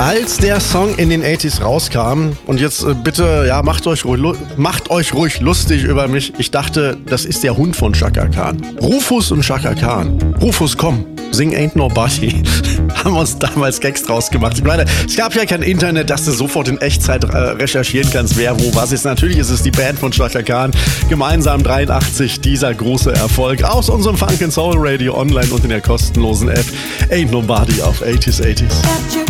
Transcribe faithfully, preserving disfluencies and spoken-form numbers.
Als der Song in den achtziger rauskam, und jetzt äh, bitte, ja, macht euch, ruhig, macht euch ruhig lustig über mich. Ich dachte, das ist der Hund von Chaka Khan. Rufus und Chaka Khan. Rufus, komm, sing Ain't Nobody. Haben uns damals Gags draus gemacht. Ich meine, es gab ja kein Internet, dass du sofort in Echtzeit äh, recherchieren kannst, wer wo was ist. Natürlich ist es die Band von Chaka Khan. Gemeinsam dreiundachtzig, dieser große Erfolg. Aus unserem Funk and Soul Radio online und in der kostenlosen App Ain't Nobody auf achtziger achtziger.